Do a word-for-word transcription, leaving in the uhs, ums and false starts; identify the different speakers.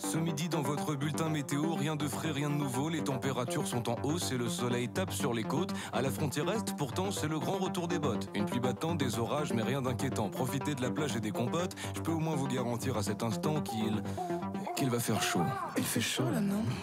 Speaker 1: Ce midi dans votre bulletin météo, rien de frais, rien de nouveau. Les températures sont en hausse et le soleil tape sur les côtes. À la frontière est, pourtant, c'est le grand retour des bottes. Une pluie battante, des orages, mais rien d'inquiétant. Profitez de la plage et des compotes. Je peux au moins vous garantir à cet instant qu'il... qu'il va faire chaud.
Speaker 2: Il fait chaud là, non ?